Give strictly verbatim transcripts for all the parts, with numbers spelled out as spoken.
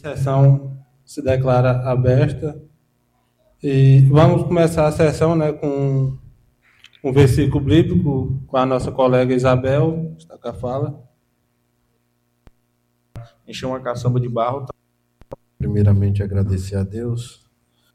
A sessão se declara aberta e vamos começar a sessão, né, com um versículo bíblico com a nossa colega Isabel, está com a fala. Encher uma caçamba de barro. Primeiramente, agradecer a Deus.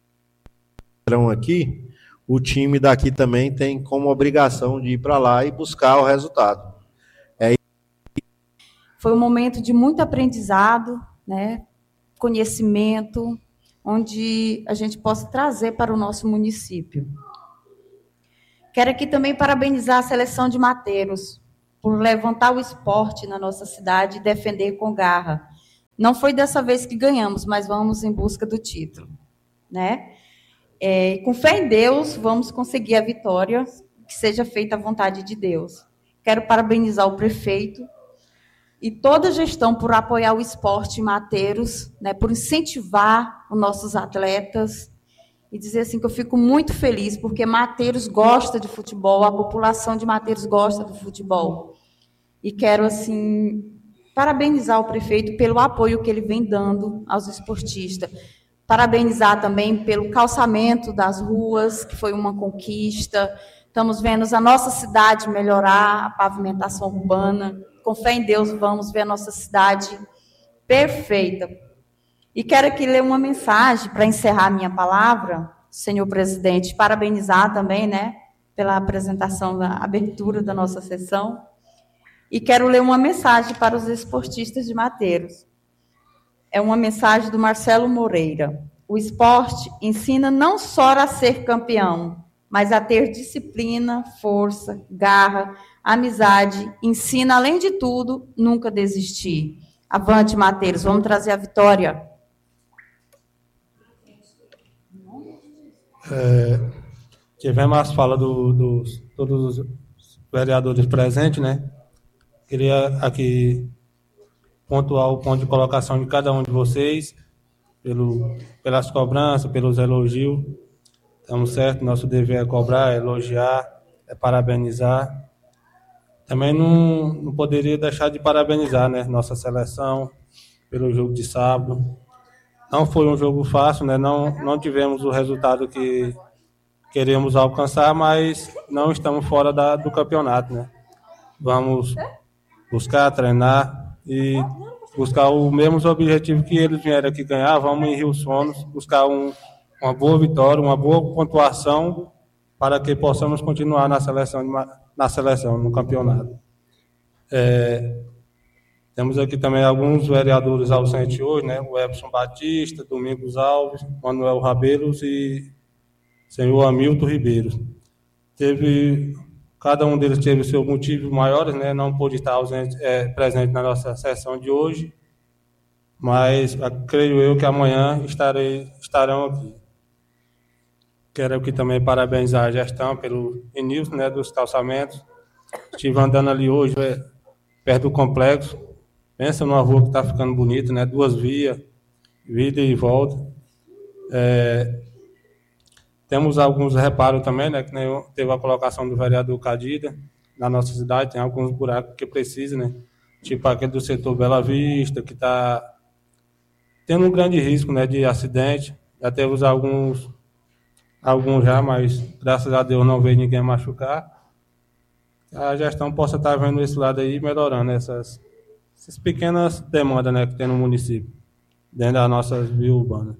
Aqui, o time daqui também tem como obrigação de ir para lá e buscar o resultado. É... Foi um momento de muito aprendizado, né? Conhecimento, onde a gente possa trazer para o nosso município. Quero aqui também parabenizar a seleção de Mateiros por levantar o esporte na nossa cidade e defender com garra. Não foi dessa vez que ganhamos, mas vamos em busca do título, né? É, com fé em Deus, vamos conseguir a vitória, que seja feita a vontade de Deus. Quero parabenizar o prefeito e toda a gestão por apoiar o esporte em Mateiros, né, por incentivar os nossos atletas, e dizer assim que eu fico muito feliz, porque Mateiros gosta de futebol, a população de Mateiros gosta do futebol. E quero, assim, parabenizar o prefeito pelo apoio que ele vem dando aos esportistas. Parabenizar também pelo calçamento das ruas, que foi uma conquista. Estamos vendo a nossa cidade melhorar, a pavimentação urbana. Com fé em Deus, vamos ver a nossa cidade perfeita. E quero aqui ler uma mensagem para encerrar a minha palavra, senhor presidente, parabenizar também, né, pela apresentação, da abertura da nossa sessão. E quero ler uma mensagem para os esportistas de Mateiros. É uma mensagem do Marcelo Moreira. O esporte ensina não só a ser campeão, mas a ter disciplina, força, garra, amizade. Ensina, além de tudo, nunca desistir. Avante, Mateiros, vamos trazer a vitória. É, tivemos as falas do, dos todos os vereadores presentes, né? Queria aqui pontuar o ponto de colocação de cada um de vocês, pelo, pelas cobranças, pelos elogios. Estamos certos, nosso dever é cobrar, é elogiar, é parabenizar. Também não, não poderia deixar de parabenizar, né, nossa seleção pelo jogo de sábado. Não foi um jogo fácil, né? Não, não tivemos o resultado que queremos alcançar, mas não estamos fora da, do campeonato, né? Vamos buscar, treinar e buscar os mesmos objetivos que eles vieram aqui ganhar. Vamos em Rio Sonos buscar um, uma boa vitória, uma boa pontuação para que possamos continuar na seleção, na seleção no campeonato. É, temos aqui também alguns vereadores ausentes hoje, né? O Epson Batista, Domingos Alves, Manuel Rabeiros e senhor Hamilton Ribeiro. Teve, cada um deles teve seus motivos maiores, né? Não pôde estar ausente, é, presente na nossa sessão de hoje, mas creio eu que amanhã estarei, estarão aqui. Quero aqui também parabenizar a gestão pelo início, né, dos calçamentos. Estive andando ali hoje, é, perto do complexo. Pensa numa rua que está ficando bonita, né? Duas vias, vida e volta. É, temos alguns reparos também, né? Que nem teve a colocação do vereador Cadida na nossa cidade, tem alguns buracos que precisa, né? Tipo aquele do setor Bela Vista, que está tendo um grande risco, né, de acidente. Já temos alguns, alguns já, mas graças a Deus não veio ninguém machucar. A gestão possa estar vendo esse lado aí, melhorando essas, essas pequenas demandas, né, que tem no município, dentro das nossas vias urbanas.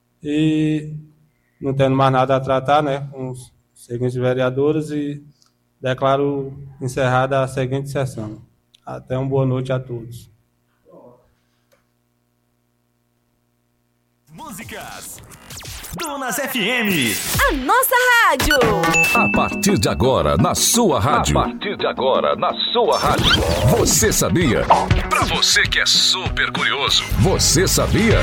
E não tendo mais nada a tratar, né, com os seguintes vereadores, e declaro encerrada a seguinte sessão. Até uma boa noite a todos. Músicas Dunas F M, a nossa rádio. A partir de agora, na sua rádio. A partir de agora, na sua rádio. Você sabia? Pra você que é super curioso. Você sabia?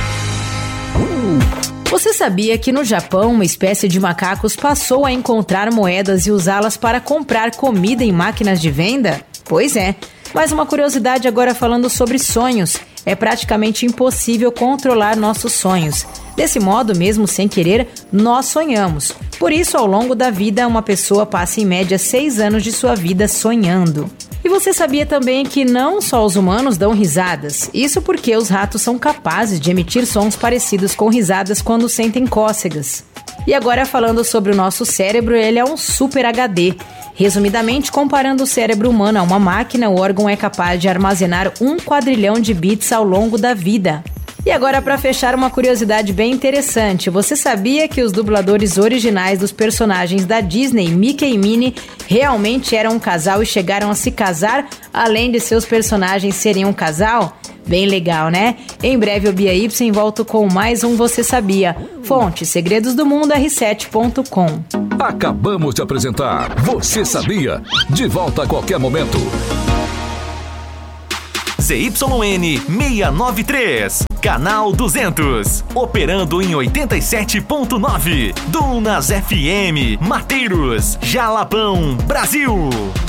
Você sabia que no Japão uma espécie de macacos passou a encontrar moedas e usá-las para comprar comida em máquinas de venda? Pois é. Mais uma curiosidade agora falando sobre sonhos. É praticamente impossível controlar nossos sonhos. Desse modo, mesmo sem querer, nós sonhamos. Por isso, ao longo da vida, uma pessoa passa em média seis anos de sua vida sonhando. E você sabia também que não só os humanos dão risadas? Isso porque os ratos são capazes de emitir sons parecidos com risadas quando sentem cócegas. E agora falando sobre o nosso cérebro, ele é um super H D. Resumidamente, comparando o cérebro humano a uma máquina, o órgão é capaz de armazenar um quadrilhão de bits ao longo da vida. E agora, para fechar, uma curiosidade bem interessante. Você sabia que os dubladores originais dos personagens da Disney, Mickey e Minnie, realmente eram um casal e chegaram a se casar, além de seus personagens serem um casal? Bem legal, né? Em breve o Bia Y volta com mais um Você Sabia. Fonte Segredos do Mundo R sete ponto com. Acabamos de apresentar Você Sabia? De volta a qualquer momento. Z Y N seiscentos e noventa e três, canal duzentos, operando em oitenta e sete ponto nove, Dunas F M, Mateiros, Jalapão, Brasil.